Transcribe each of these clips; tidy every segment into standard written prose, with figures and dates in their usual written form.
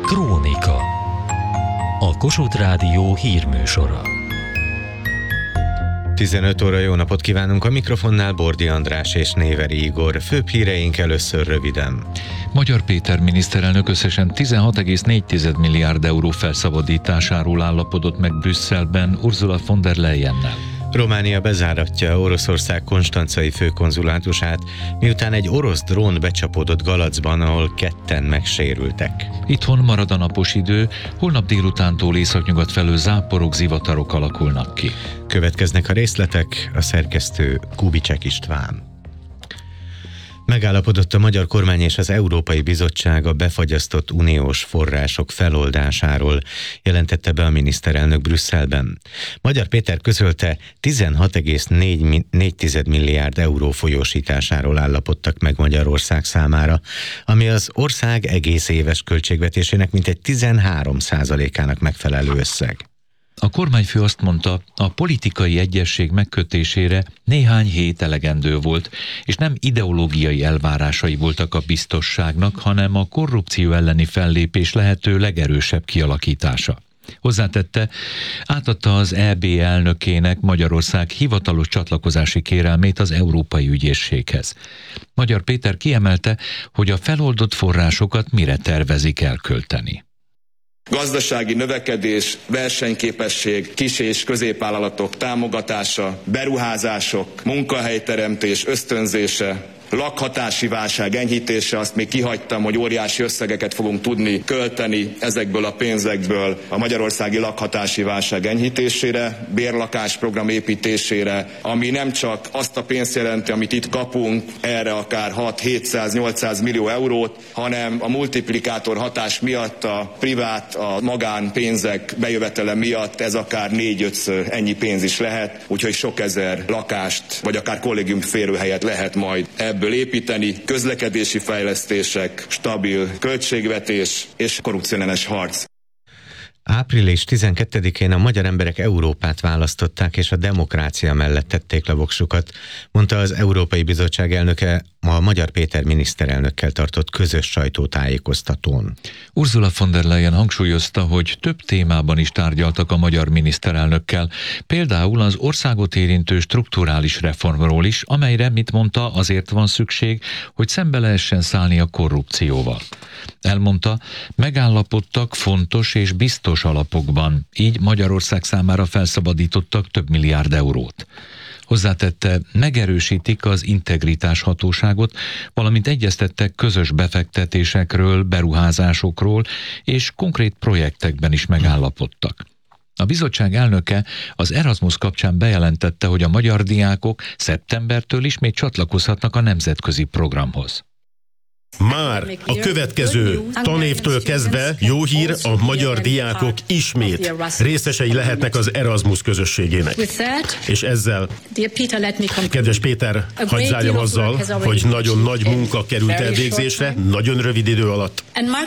Krónika. A Kossuth Rádió hírműsora. 15 óra, jó napot kívánunk, a mikrofonnál Bordi András és Néveri Igor. Főbb híreink először röviden. Magyar Péter miniszterelnök összesen 16,4 milliárd euró felszabadításáról állapodott meg Brüsszelben Ursula von der Leyennel. Románia bezáratja Oroszország konstancai főkonzulátusát, miután egy orosz drón becsapódott Galacban, ahol ketten megsérültek. Itthon marad a napos idő, holnap délutántól északnyugat felől záporok, zivatarok alakulnak ki. Következnek a részletek, a szerkesztő Kubicsek István. Megállapodott a magyar kormány és az Európai Bizottság a befagyasztott uniós források feloldásáról, jelentette be a miniszterelnök Brüsszelben. Magyar Péter közölte, 16,4 milliárd euró folyósításáról állapodtak meg Magyarország számára, ami az ország egész éves költségvetésének mintegy 13%-ának megfelelő összeg. A kormányfő azt mondta, a politikai egyezség megkötésére néhány hét elegendő volt, és nem ideológiai elvárásai voltak a biztosságnak, hanem a korrupció elleni fellépés lehető legerősebb kialakítása. Hozzátette, átadta az EB elnökének Magyarország hivatalos csatlakozási kérelmét az Európai Ügyészséghez. Magyar Péter kiemelte, hogy a feloldott forrásokat mire tervezik elkölteni. Gazdasági növekedés, versenyképesség, kis- és középvállalatok támogatása, beruházások, munkahelyteremtés ösztönzése, lakhatási válság enyhítése, azt még kihagytam, hogy óriási összegeket fogunk tudni költeni ezekből a pénzekből a magyarországi lakhatási válság enyhítésére, bérlakásprogram építésére, ami nem csak azt a pénzt jelenti, amit itt kapunk, erre akár 600-700-800 millió eurót, hanem a multiplikátor hatás miatt, a privát, a magánpénzek bejövetele miatt ez akár 4-5-ször ennyi pénz is lehet, úgyhogy sok ezer lakást, vagy akár kollégium férőhelyet lehet majd ebből építeni, közlekedési fejlesztések, stabil költségvetés és korrupcióellenes harc. Április 12-én a magyar emberek Európát választották, és a demokrácia mellett tették le voksukat, mondta az Európai Bizottság elnöke a Magyar Péter miniszterelnökkel tartott közös sajtótájékoztatón. Ursula von der Leyen hangsúlyozta, hogy több témában is tárgyaltak a magyar miniszterelnökkel, például az országot érintő strukturális reformról is, amelyre, mit mondta, azért van szükség, hogy szembe lehessen szállni a korrupcióval. Elmondta, megállapodtak fontos és biztos alapokban, így Magyarország számára felszabadítottak több milliárd eurót. Hozzátette, megerősítik az integritás hatóságot, valamint egyeztettek közös befektetésekről, beruházásokról, és konkrét projektekben is megállapodtak. A bizottság elnöke az Erasmus kapcsán bejelentette, hogy a magyar diákok szeptembertől ismét csatlakozhatnak a nemzetközi programhoz. Már a következő tanévtől kezdve jó hír, a magyar diákok ismét részesei lehetnek az Erasmus közösségének. És ezzel, kedves Péter, hadd zárjam azzal, hogy nagyon nagy munka került elvégzésre, nagyon rövid idő alatt.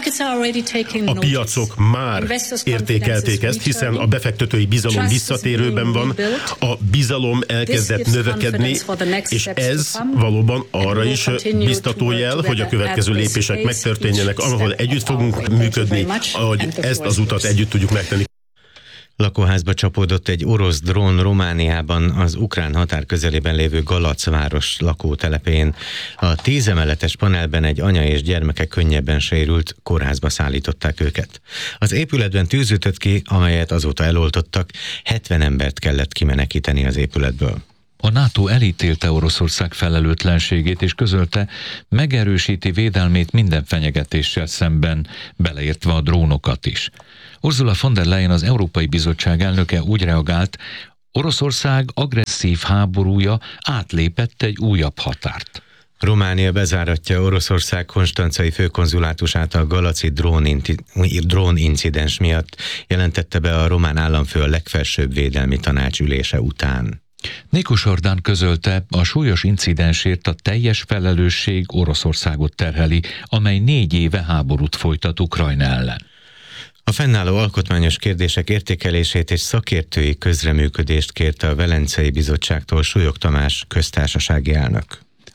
A piacok már értékelték ezt, hiszen a befektetői bizalom visszatérőben van, a bizalom elkezdett növekedni, és ez valóban arra is biztató jel, hogy a következő lépések megtörténjenek, ahol együtt fogunk működni, ahogy ezt az utat együtt tudjuk megtenni. Lakóházba csapódott egy orosz drón Romániában, az ukrán határ közelében lévő Galac város lakótelepén. A 10 emeletes panelben egy anya és gyermeke könnyebben sérült, kórházba szállították őket. Az épületben tűz ütött ki, amelyet azóta eloltottak, 70 embert kellett kimenekíteni az épületből. A NATO elítélte Oroszország felelőtlenségét és közölte, megerősíti védelmét minden fenyegetéssel szemben, beleértve a drónokat is. Ursula von der Leyen, az Európai Bizottság elnöke úgy reagált, Oroszország agresszív háborúja átlépett egy újabb határt. Románia bezáratja Oroszország konstancai főkonzulátusát a galaci drónincidens miatt, jelentette be a román államfő a legfelsőbb védelmi tanács ülése után. Nikos Orbán közölte, a súlyos incidensért a teljes felelősség Oroszországot terheli, amely 4 éve háborút folytat Ukrajna ellen. A fennálló alkotmányos kérdések értékelését és szakértői közreműködést kérte a Velencei Bizottságtól Súlyog Tamás köztársasági elnök.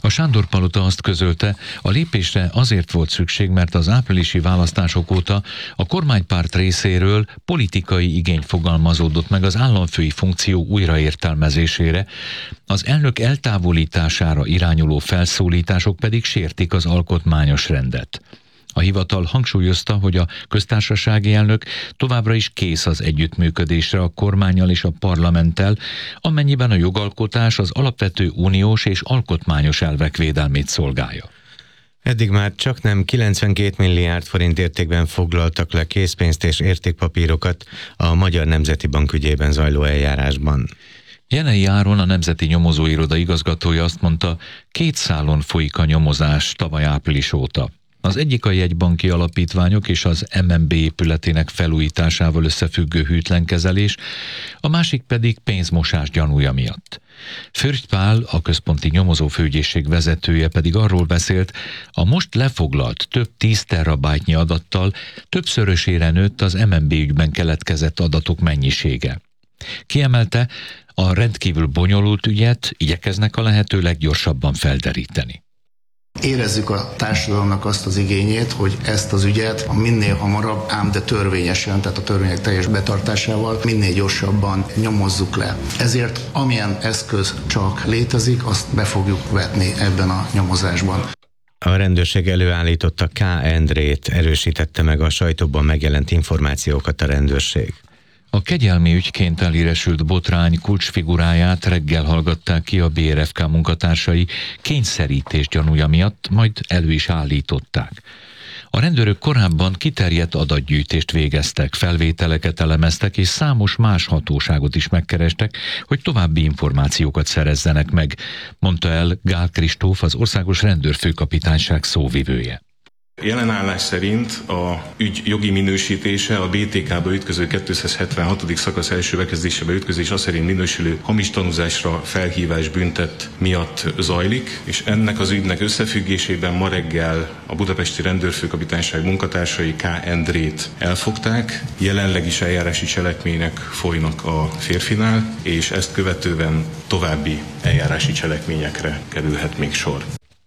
A Sándor-palota azt közölte, a lépésre azért volt szükség, mert az áprilisi választások óta a kormánypárt részéről politikai igény fogalmazódott meg az államfői funkció újraértelmezésére, az elnök eltávolítására irányuló felszólítások pedig sértik az alkotmányos rendet. A hivatal hangsúlyozta, hogy a köztársasági elnök továbbra is kész az együttműködésre a kormánnyal és a parlamenttel, amennyiben a jogalkotás az alapvető uniós és alkotmányos elvek védelmét szolgálja. Eddig már csaknem 92 milliárd forint értékben foglaltak le készpénzt és értékpapírokat a Magyar Nemzeti Bank ügyében zajló eljárásban. Jenei Áron, a Nemzeti Nyomozóiroda igazgatója azt mondta, 2 szálon folyik a nyomozás tavaly április óta. Az egyik a jegybanki alapítványok és az MNB épületének felújításával összefüggő hűtlenkezelés, a másik pedig pénzmosás gyanúja miatt. Fürgy Pál, a központi nyomozófőügyészség vezetője pedig arról beszélt, a most lefoglalt több 10 terabájtnyi adattal többszörösére nőtt az MNB ügyben keletkezett adatok mennyisége. Kiemelte, a rendkívül bonyolult ügyet igyekeznek a lehető leggyorsabban felderíteni. Érezzük a társadalomnak azt az igényét, hogy ezt az ügyet minél hamarabb, ám de törvényesen, tehát a törvények teljes betartásával minél gyorsabban nyomozzuk le. Ezért amilyen eszköz csak létezik, azt be fogjuk vetni ebben a nyomozásban. A rendőrség előállította K. Endrét, erősítette meg a sajtóban megjelent információkat a rendőrség. A kegyelmi ügyként elhíresült botrány kulcsfiguráját reggel hallgatták ki a BRFK munkatársai kényszerítés gyanúja miatt, majd elő is állították. A rendőrök korábban kiterjedt adatgyűjtést végeztek, felvételeket elemeztek és számos más hatóságot is megkerestek, hogy további információkat szerezzenek meg, mondta el Gál Kristóf, az Országos Rendőrfőkapitányság szóvivője. Jelen állás szerint a ügy jogi minősítése a BTK-ba ütköző 276. szakasz első bekezdésébe ütközés azt szerint minősülő hamis tanúzásra felhívás büntet miatt zajlik, és ennek az ügynek összefüggésében ma reggel a Budapesti Rendőrfőkapitányság munkatársai K. Endrét elfogták. Jelenleg is eljárási cselekmények folynak a férfinál, és ezt követően további eljárási cselekményekre kerülhet még sor.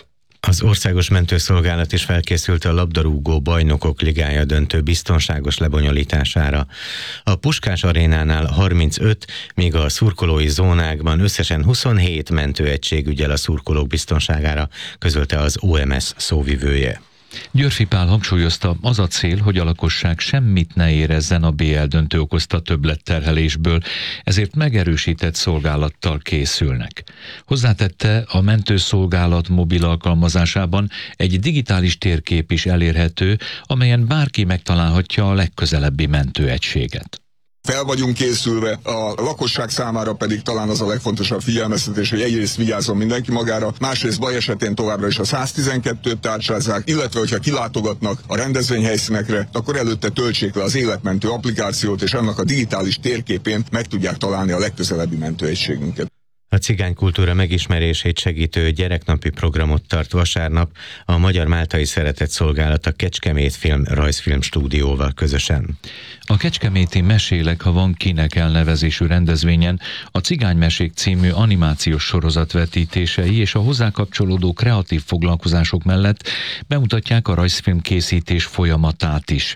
Az Országos Mentőszolgálat is felkészült a labdarúgó bajnokok ligája döntő biztonságos lebonyolítására. A Puskás arénánál 35, míg a szurkolói zónákban összesen 27 mentőegység ügyel a szurkolók biztonságára, közölte az OMS szóvivője. Györfi Pál hangsúlyozta, az a cél, hogy a lakosság semmit ne érezzen a BL döntő okozta többletterhelésből, ezért megerősített szolgálattal készülnek. Hozzátette, a mentőszolgálat mobil alkalmazásában egy digitális térkép is elérhető, amelyen bárki megtalálhatja a legközelebbi mentőegységet. Fel vagyunk készülve, a lakosság számára pedig talán az a legfontosabb figyelmeztetés, hogy egyrészt vigyázzon mindenki magára, másrészt baj esetén továbbra is a 112-t tárcsázzák, illetve hogyha kilátogatnak a rendezvényhelyszínekre, akkor előtte töltsék le az életmentő applikációt, és annak a digitális térképén meg tudják találni a legközelebbi mentőegységünket. A cigánykultúra megismerését segítő gyereknapi programot tart vasárnap a Magyar Máltai Szeretett Szolgálat a Kecskemét rajzfilm stúdióval közösen. A Kecskeméti Mesélek, ha van kinek elnevezésű rendezvényen a Cigánymesék című animációs sorozat vetítései és a hozzá kapcsolódó kreatív foglalkozások mellett bemutatják a rajzfilm készítés folyamatát is.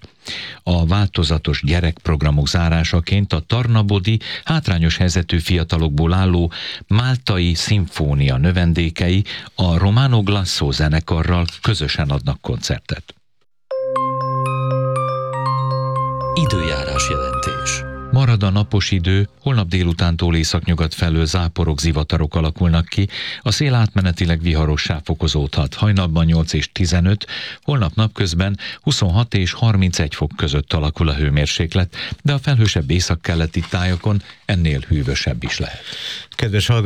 A változatos gyerekprogramok zárásaként a Tarnabodi hátrányos helyzetű fiatalokból álló Máltai Szimfónia növendékei a Romano Glasso zenekarral közösen adnak koncertet. Időjárás jelentés. Marad a napos idő, holnap délutántól északnyugat felől záporok, zivatarok alakulnak ki, a szél átmenetileg viharossá fokozódhat, hajnalban 8 és 15, holnap napközben 26 és 31 fok között alakul a hőmérséklet, de a felhősebb északkeleti tájakon ennél hűvösebb is lehet. Kedves